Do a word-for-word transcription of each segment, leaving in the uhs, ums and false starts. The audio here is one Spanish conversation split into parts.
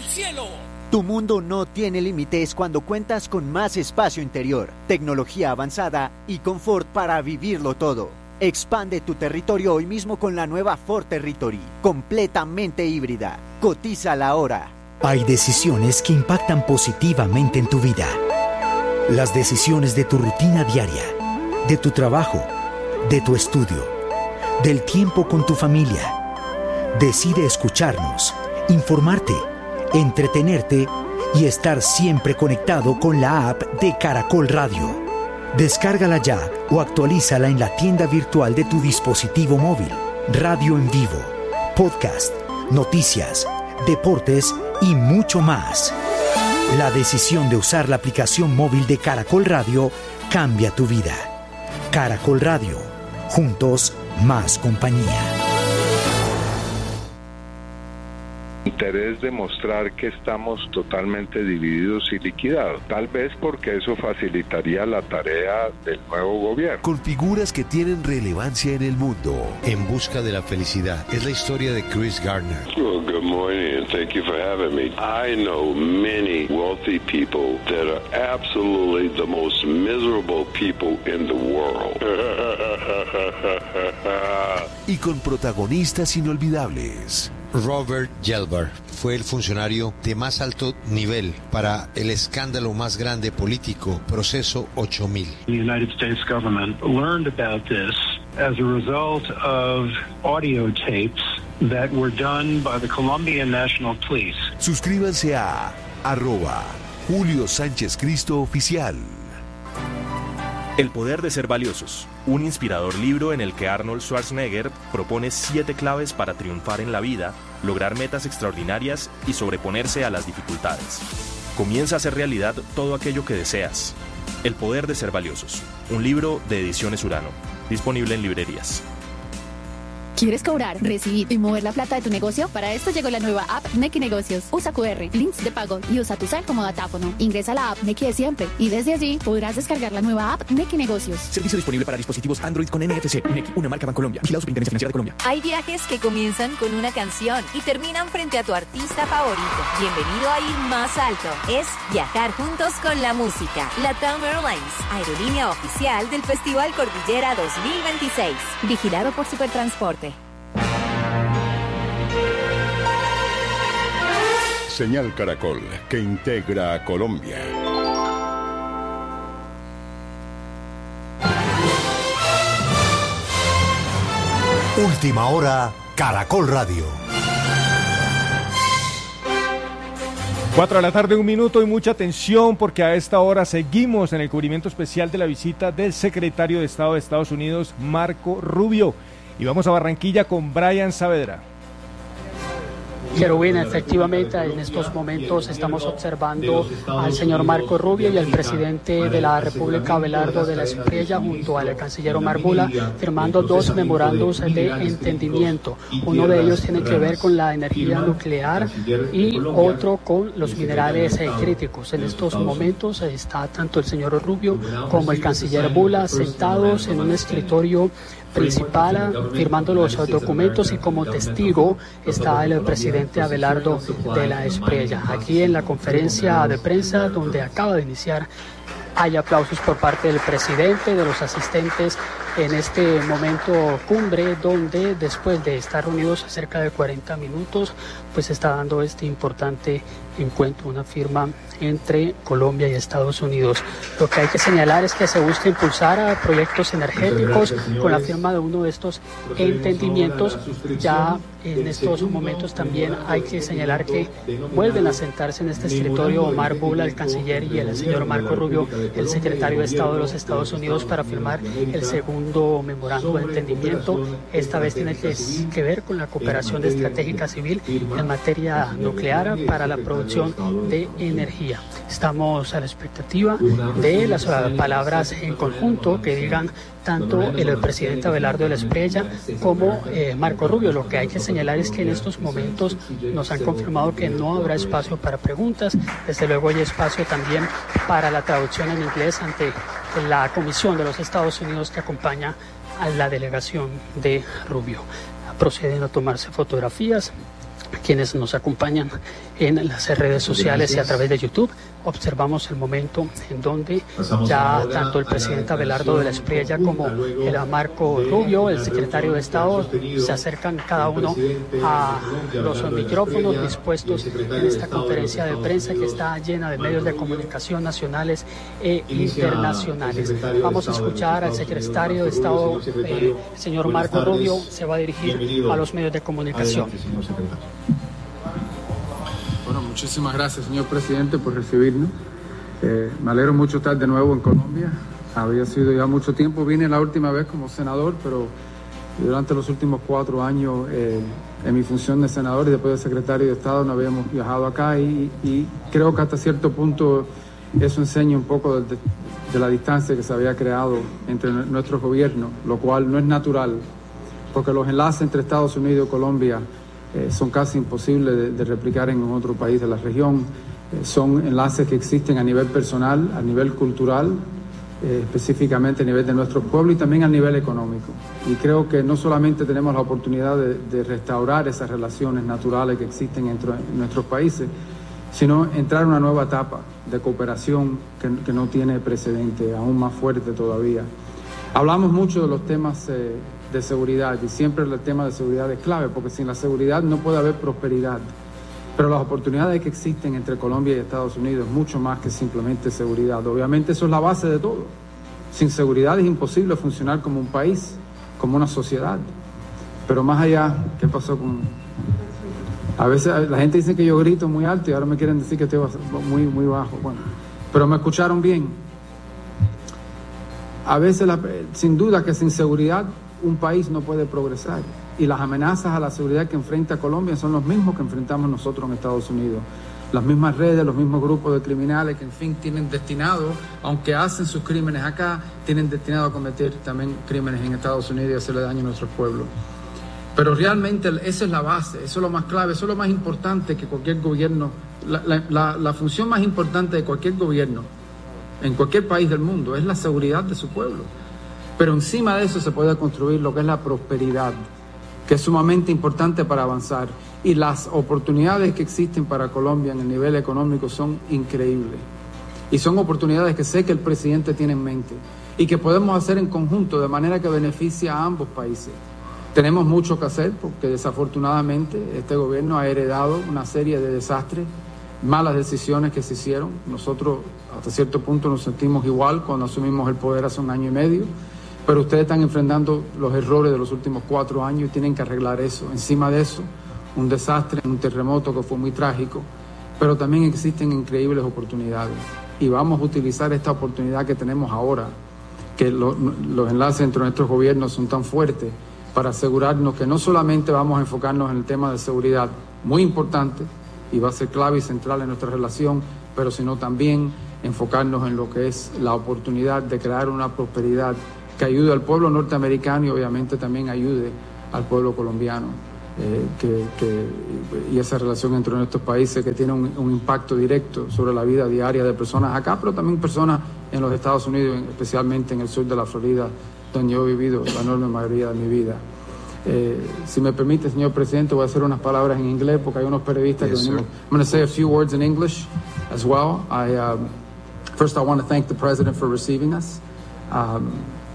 el cielo. Tu mundo no tiene límites cuando cuentas con más espacio interior, tecnología avanzada y confort para vivirlo todo. Expande tu territorio hoy mismo con la nueva Ford Territory, completamente híbrida. Cotízala ahora. Hay decisiones que impactan positivamente en tu vida. Las decisiones de tu rutina diaria, de tu trabajo, de tu estudio, del tiempo con tu familia. Decide escucharnos, informarte, entretenerte y estar siempre conectado con la app de Caracol Radio. Descárgala ya o actualízala en la tienda virtual de tu dispositivo móvil. Radio en vivo, podcast, noticias, deportes y mucho más. La decisión de usar la aplicación móvil de Caracol Radio cambia tu vida. Caracol Radio, juntos más compañía. Interés de mostrar que estamos totalmente divididos y liquidados, tal vez porque eso facilitaría la tarea del nuevo gobierno. Con figuras que tienen relevancia en el mundo. En busca de la felicidad es la historia de Chris Gardner. Well, good morning and thank you for having me. I know many wealthy people that are absolutely the most miserable people in the world. Y con protagonistas inolvidables. Robert Gelbar fue el funcionario de más alto nivel para el escándalo más grande político, Proceso ocho mil. The United States government learned about this as a result of audio tapes that were done by the Colombian National Police. Suscríbanse a arroba Julio Sánchez Cristo Oficial. El poder de ser valiosos, un inspirador libro en el que Arnold Schwarzenegger propone siete claves para triunfar en la vida, lograr metas extraordinarias y sobreponerse a las dificultades. Comienza a hacer realidad todo aquello que deseas. El poder de ser valiosos, un libro de Ediciones Urano, disponible en librerías. ¿Quieres cobrar, recibir y mover la plata de tu negocio? Para esto llegó la nueva app Nequi Negocios. Usa cu erre, links de pago y usa tu cel como datáfono. Ingresa a la app Nequi de siempre y desde allí podrás descargar la nueva app Nequi Negocios. Servicio disponible para dispositivos Android con N F C. Nequi, una marca Bancolombia. Vigilado Superintendencia Financiera de Colombia. Hay viajes que comienzan con una canción y terminan frente a tu artista favorito. Bienvenido a ir más alto. Es viajar juntos con la música. LATAM Airlines, aerolínea oficial del Festival Cordillera dos mil veintiséis. Vigilado por Supertransporte. Señal Caracol, que integra a Colombia. Última hora, Caracol Radio. Cuatro de la tarde, un minuto y mucha atención porque a esta hora seguimos en el cubrimiento especial de la visita del secretario de Estado de Estados Unidos, Marco Rubio. Y vamos a Barranquilla con Brian Saavedra. Querubín, efectivamente en estos momentos estamos observando al señor Marco Rubio y al presidente de la República, Abelardo de la Espriella, junto al canciller Omar Bula, firmando dos memorandos de entendimiento. Uno de ellos tiene que ver con la energía nuclear y otro con los minerales críticos. En estos momentos está tanto el señor Rubio como el canciller Bula sentados en un escritorio principal firmando los documentos y como testigo está el presidente Abelardo de la Espriella. Aquí en la conferencia de prensa donde acaba de iniciar hay aplausos por parte del presidente, de los asistentes en este momento cumbre donde después de estar reunidos cerca de cuarenta minutos pues está dando este importante encuentro, una firma entre Colombia y Estados Unidos. Lo que hay que señalar es que se busca impulsar a proyectos energéticos con la firma de uno de estos entendimientos. Ya en estos momentos también hay que señalar que vuelven a sentarse en este escritorio Omar Bula, el canciller, y el señor Marco Rubio, el secretario de Estado de los Estados Unidos, para firmar el segundo memorando de entendimiento. Esta vez tiene que, que ver con la cooperación estratégica civil en materia nuclear para la producción de energía. Estamos a la expectativa de las palabras en conjunto que digan tanto el presidente Abelardo de la Espriella como eh, Marco Rubio. Lo que hay que señalar es que en estos momentos nos han confirmado que no habrá espacio para preguntas. Desde luego hay espacio también para la traducción en inglés ante la Comisión de los Estados Unidos que acompaña a la delegación de Rubio. Proceden a tomarse fotografías quienes nos acompañan en las redes sociales y a través de YouTube. Observamos el momento en donde ya tanto el presidente Abelardo de la Espriella como el Marco Rubio, el secretario de Estado, se acercan cada uno a los micrófonos dispuestos en esta conferencia de prensa que está llena de medios de comunicación nacionales e internacionales. Vamos a escuchar al secretario de Estado, eh, señor Marco Rubio, se va a dirigir a los medios de comunicación. Bueno, muchísimas gracias, señor presidente, por recibirnos. Eh, me alegro mucho estar de nuevo en Colombia. Había sido ya mucho tiempo, vine la última vez como senador, pero durante los últimos cuatro años eh, en mi función de senador y después de secretario de Estado no habíamos viajado acá y, y creo que hasta cierto punto eso enseña un poco de, de la distancia que se había creado entre nuestros gobiernos, lo cual no es natural, porque los enlaces entre Estados Unidos y Colombia Eh, son casi imposibles de, de replicar en otro país de la región. Eh, son enlaces que existen a nivel personal, a nivel cultural, eh, específicamente a nivel de nuestros pueblos y también a nivel económico. Y creo que no solamente tenemos la oportunidad de, de restaurar esas relaciones naturales que existen entre nuestros países, sino entrar en una nueva etapa de cooperación que, que no tiene precedente, aún más fuerte todavía. Hablamos mucho de los temas eh, de seguridad y siempre el tema de seguridad es clave porque sin la seguridad no puede haber prosperidad, pero las oportunidades que existen entre Colombia y Estados Unidos es mucho más que simplemente seguridad. Obviamente eso es la base de todo. Sin seguridad es imposible funcionar como un país, como una sociedad, pero más allá, ¿qué pasó con...? A veces la gente dice que yo grito muy alto y ahora me quieren decir que estoy muy, muy bajo. Bueno, pero me escucharon bien. A veces, la, sin duda que sin seguridad un país no puede progresar y las amenazas a la seguridad que enfrenta Colombia son los mismos que enfrentamos nosotros en Estados Unidos. Las mismas redes, los mismos grupos de criminales que en fin tienen destinado, aunque hacen sus crímenes acá, tienen destinado a cometer también crímenes en Estados Unidos y hacerle daño a nuestros pueblos. Pero realmente esa es la base, eso es lo más clave, eso es lo más importante que cualquier gobierno, la, la, la, la función más importante de cualquier gobierno en cualquier país del mundo es la seguridad de su pueblo. Pero encima de eso se puede construir lo que es la prosperidad, que es sumamente importante para avanzar. Y las oportunidades que existen para Colombia en el nivel económico son increíbles. Y son oportunidades que sé que el presidente tiene en mente y que podemos hacer en conjunto de manera que beneficie a ambos países. Tenemos mucho que hacer porque desafortunadamente este gobierno ha heredado una serie de desastres, malas decisiones que se hicieron. Nosotros hasta cierto punto nos sentimos igual cuando asumimos el poder hace un año y medio. Pero ustedes están enfrentando los errores de los últimos cuatro años y tienen que arreglar eso. Encima de eso, un desastre, un terremoto que fue muy trágico, pero también existen increíbles oportunidades. Y vamos a utilizar esta oportunidad que tenemos ahora, que lo, los enlaces entre nuestros gobiernos son tan fuertes, para asegurarnos que no solamente vamos a enfocarnos en el tema de seguridad, muy importante, y va a ser clave y central en nuestra relación, pero sino también enfocarnos en lo que es la oportunidad de crear una prosperidad que ayude al pueblo norteamericano y obviamente también ayude al pueblo colombiano. Eh, que, que, y esa relación entre nuestros países que tiene un, un impacto directo sobre la vida diaria de personas acá, pero también personas en los Estados Unidos, especialmente en el sur de la Florida, donde yo he vivido la enorme mayoría de mi vida. Eh, si me permite, señor presidente, voy a hacer unas palabras en inglés porque hay unos periodistas yes, que venimos. I'm going to say a few words in English as well. I, um, first, I want to thank the president for receiving us. Um,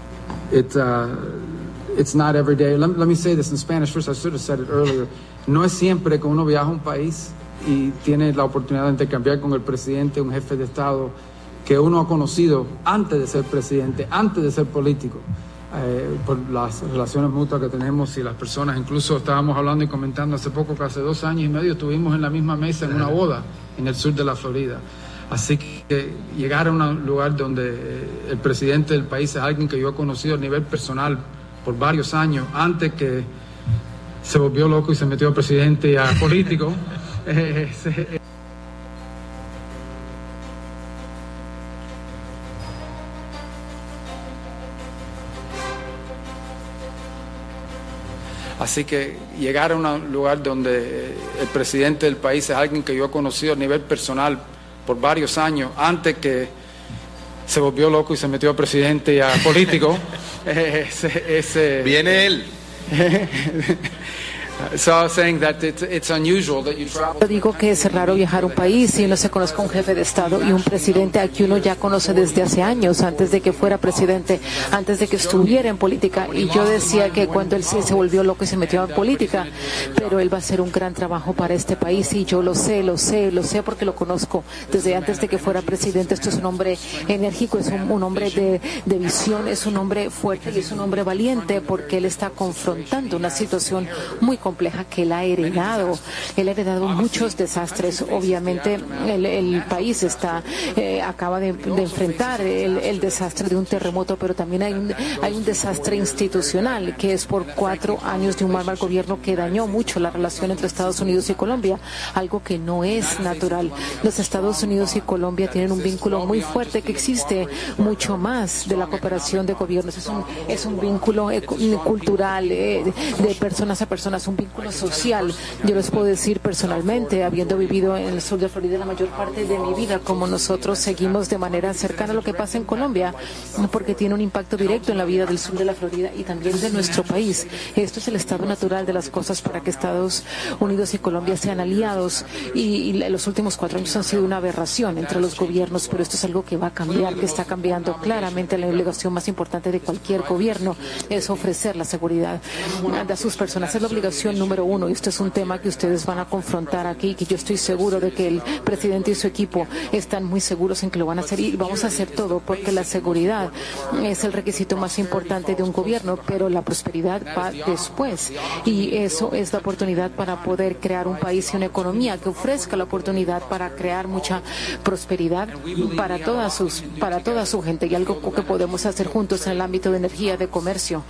It, uh, it's not every day. Let, let me say this in Spanish first. I should have said it earlier. No es siempre que uno viaja a un país y tiene la oportunidad de intercambiar con el presidente, un jefe de Estado que uno ha conocido antes de ser presidente, antes de ser político, eh, por las relaciones mutuas que tenemos y las personas. Incluso estábamos hablando y comentando hace poco que hace dos años y medio estuvimos en la misma mesa en una boda en el sur de la Florida. Así que llegar a un lugar donde el presidente del país es alguien que yo he conocido a nivel personal por varios años, antes que se volvió loco y se metió a presidente y a político. Así que llegar a un lugar donde el presidente del país es alguien que yo he conocido a nivel personal por varios años, antes que se volvió loco y se metió a presidente y a político. ese, ese, Viene él. So I was saying that it's, it's unusual that you travel. Yo digo que es raro viajar a un país y no se conozca un jefe de Estado y un presidente a que uno ya conoce desde hace años, antes de que fuera presidente, antes de que estuviera en política. Y yo decía que cuando él se, se volvió loco y se metió en política, pero él va a hacer un gran trabajo para este país y yo lo sé, lo sé, lo sé porque lo conozco desde antes de que fuera presidente. Esto es un hombre enérgico, es un, un hombre de, de visión, es un hombre fuerte y es un hombre valiente porque él está confrontando una situación muy compleja que él ha heredado. Él ha heredado muchos desastres. Obviamente el, el país está eh, acaba de, de enfrentar el, el desastre de un terremoto, pero también hay un, hay un desastre institucional que es por cuatro años de un mal, mal gobierno que dañó mucho la relación entre Estados Unidos y Colombia, algo que no es natural. Los Estados Unidos y Colombia tienen un vínculo muy fuerte que existe mucho más de la cooperación de gobiernos. Es un, es un vínculo eh, cultural, eh, de personas a personas, un vínculo social. Yo les puedo decir personalmente, habiendo vivido en el sur de Florida la mayor parte de mi vida, como nosotros seguimos de manera cercana lo que pasa en Colombia, porque tiene un impacto directo en la vida del sur de la Florida y también de nuestro país. Esto es el estado natural de las cosas para que Estados Unidos y Colombia sean aliados y, y los últimos cuatro años han sido una aberración entre los gobiernos, pero esto es algo que va a cambiar, que está cambiando claramente. La obligación más importante de cualquier gobierno es ofrecer la seguridad a sus personas. Es la obligación número uno y esto es un tema que ustedes van a confrontar aquí, que yo estoy seguro de que el presidente y su equipo están muy seguros en que lo van a hacer y vamos a hacer todo porque la seguridad es el requisito más importante de un gobierno, pero la prosperidad va después y eso es la oportunidad para poder crear un país y una economía que ofrezca la oportunidad para crear mucha prosperidad para todas sus, para toda su gente y algo que podemos hacer juntos en el ámbito de energía, de comercio,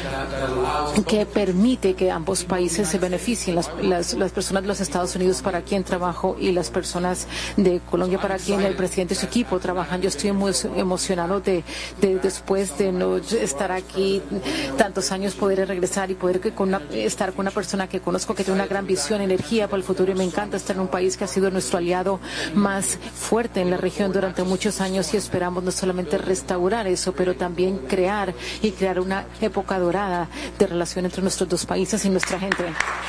que permite que ambos países se beneficien, las, las, las personas de los Estados Unidos para quien trabajo y las personas de Colombia para quien el presidente y su equipo trabajan. Yo estoy muy emocionado de, de después de no estar aquí tantos años poder regresar y poder que con una, estar con una persona que conozco que tiene una gran visión, energía para el futuro y me encanta estar en un país que ha sido nuestro aliado más fuerte en la región durante muchos años y esperamos no solamente restaurar eso, pero también crear y crear una época dorada de relación entre nuestros dos países y nuestra gente.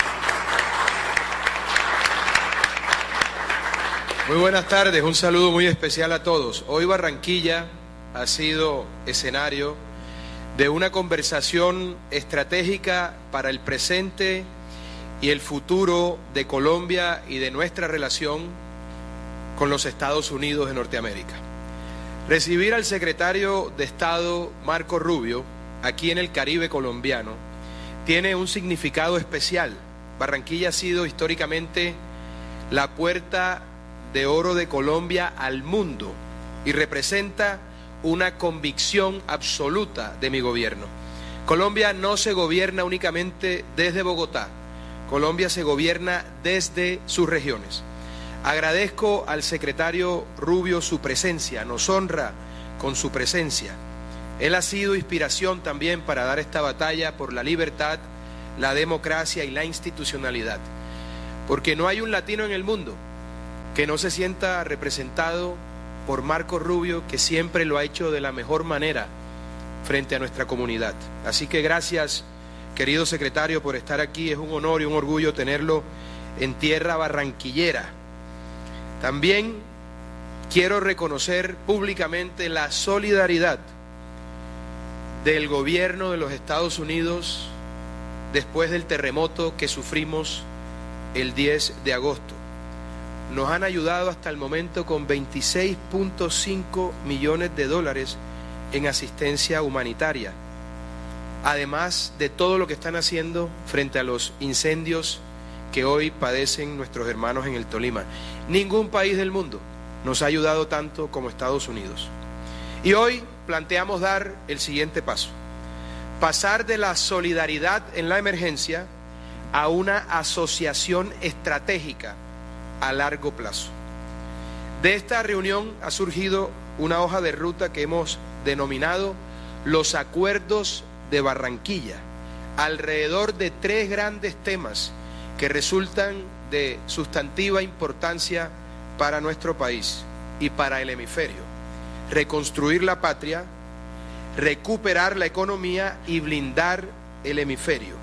Muy buenas tardes, un saludo muy especial a todos. Hoy Barranquilla ha sido escenario de una conversación estratégica para el presente y el futuro de Colombia y de nuestra relación con los Estados Unidos de Norteamérica. Recibir al secretario de Estado Marco Rubio aquí en el Caribe colombiano tiene un significado especial. Barranquilla ha sido históricamente la puerta de oro de Colombia al mundo y representa una convicción absoluta de mi gobierno. Colombia no se gobierna únicamente desde Bogotá, Colombia se gobierna desde sus regiones. Agradezco al secretario Rubio su presencia, nos honra con su presencia. Él ha sido inspiración también para dar esta batalla por la libertad, la democracia y la institucionalidad. Porque no hay un latino en el mundo que no se sienta representado por Marco Rubio, que siempre lo ha hecho de la mejor manera frente a nuestra comunidad. Así que gracias, querido secretario, por estar aquí. Es un honor y un orgullo tenerlo en tierra barranquillera. También quiero reconocer públicamente la solidaridad del gobierno de los Estados Unidos después del terremoto que sufrimos el diez de agosto. Nos han ayudado hasta el momento con veintiséis punto cinco millones de dólares en asistencia humanitaria, además de todo lo que están haciendo frente a los incendios que hoy padecen nuestros hermanos en el Tolima. Ningún país del mundo nos ha ayudado tanto como Estados Unidos. Y hoy planteamos dar el siguiente paso: pasar de la solidaridad en la emergencia a una asociación estratégica a largo plazo. De esta reunión ha surgido una hoja de ruta que hemos denominado los Acuerdos de Barranquilla, alrededor de tres grandes temas que resultan de sustantiva importancia para nuestro país y para el hemisferio: reconstruir la patria, recuperar la economía y blindar el hemisferio.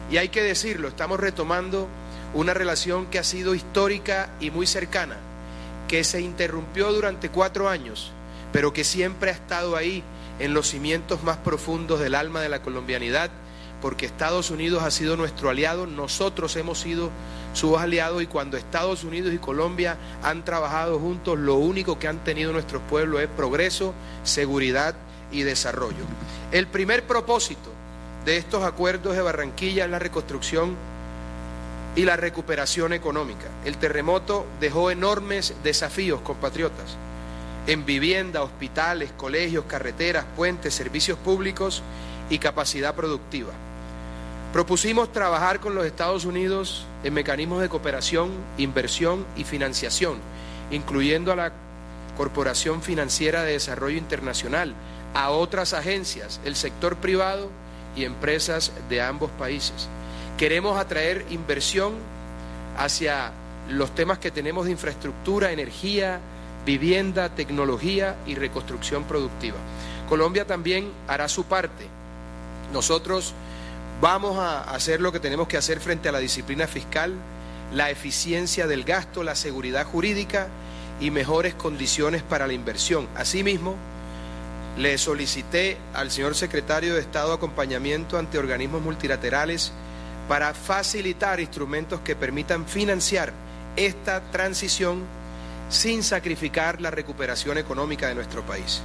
Y hay que decirlo, estamos retomando una relación que ha sido histórica y muy cercana, que se interrumpió durante cuatro años, pero que siempre ha estado ahí en los cimientos más profundos del alma de la colombianidad, porque Estados Unidos ha sido nuestro aliado, nosotros hemos sido sus aliados, y cuando Estados Unidos y Colombia han trabajado juntos, lo único que han tenido nuestros pueblos es progreso, seguridad y desarrollo. El primer propósito de estos acuerdos de Barranquilla es la reconstrucción y la recuperación económica. El terremoto dejó enormes desafíos, compatriotas, en vivienda, hospitales, colegios, carreteras, puentes, servicios públicos y capacidad productiva. Propusimos trabajar con los Estados Unidos en mecanismos de cooperación, inversión y financiación, incluyendo a la Corporación Financiera de Desarrollo Internacional, a otras agencias, el sector privado y empresas de ambos países. Queremos atraer inversión hacia los temas que tenemos de infraestructura, energía, vivienda, tecnología y reconstrucción productiva. Colombia también hará su parte. Nosotros vamos a hacer lo que tenemos que hacer frente a la disciplina fiscal, la eficiencia del gasto, la seguridad jurídica y mejores condiciones para la inversión. Asimismo, le solicité al señor secretario de Estado acompañamiento ante organismos multilaterales para facilitar instrumentos que permitan financiar esta transición sin sacrificar la recuperación económica de nuestro país.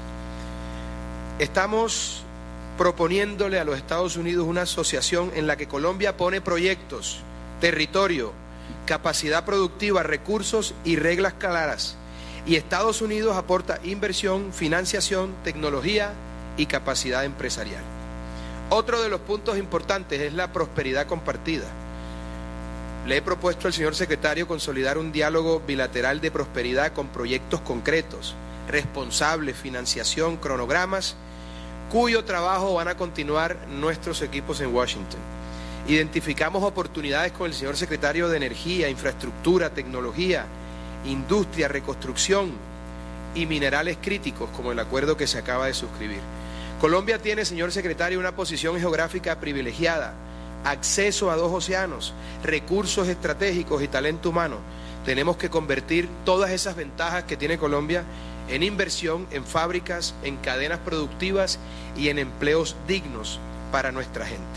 Estamos proponiéndole a los Estados Unidos una asociación en la que Colombia pone proyectos, territorio, capacidad productiva, recursos y reglas claras, y Estados Unidos aporta inversión, financiación, tecnología y capacidad empresarial. Otro de los puntos importantes es la prosperidad compartida. Le he propuesto al señor secretario consolidar un diálogo bilateral de prosperidad con proyectos concretos, responsables, financiación, cronogramas, cuyo trabajo van a continuar nuestros equipos en Washington. Identificamos oportunidades con el señor secretario de Energía, Infraestructura, Tecnología, Industria, Reconstrucción y Minerales Críticos, como el acuerdo que se acaba de suscribir. Colombia tiene, señor secretario, una posición geográfica privilegiada, acceso a dos océanos, recursos estratégicos y talento humano. Tenemos que convertir todas esas ventajas que tiene Colombia en inversión, en fábricas, en cadenas productivas y en empleos dignos para nuestra gente.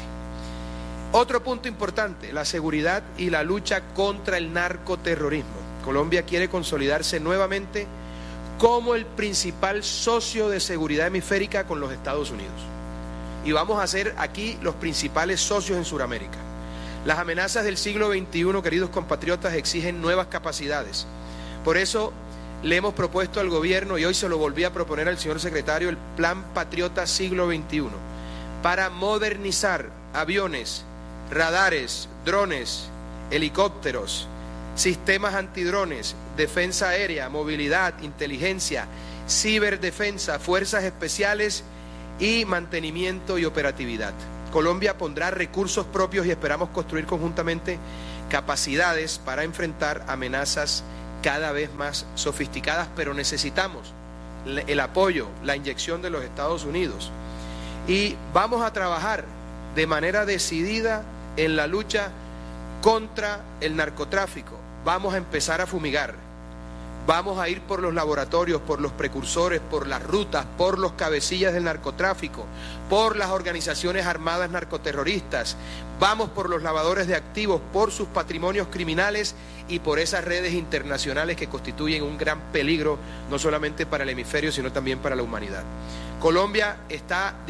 Otro punto importante, la seguridad y la lucha contra el narcoterrorismo. Colombia quiere consolidarse nuevamente como el principal socio de seguridad hemisférica con los Estados Unidos. Y vamos a ser aquí los principales socios en Sudamérica. Las amenazas del siglo veintiuno, queridos compatriotas, exigen nuevas capacidades. Por eso le hemos propuesto al gobierno, y hoy se lo volví a proponer al señor secretario, el Plan Patriota Siglo veintiuno, para modernizar aviones, radares, drones, helicópteros, sistemas antidrones, defensa aérea, movilidad, inteligencia, ciberdefensa, fuerzas especiales y mantenimiento y operatividad. Colombia pondrá recursos propios y esperamos construir conjuntamente capacidades para enfrentar amenazas cada vez más sofisticadas, pero necesitamos el apoyo, la inyección de los Estados Unidos. Y vamos a trabajar de manera decidida en la lucha contra el narcotráfico. Vamos a empezar a fumigar, vamos a ir por los laboratorios, por los precursores, por las rutas, por los cabecillas del narcotráfico, por las organizaciones armadas narcoterroristas, vamos por los lavadores de activos, por sus patrimonios criminales y por esas redes internacionales que constituyen un gran peligro, no solamente para el hemisferio, sino también para la humanidad. Colombia está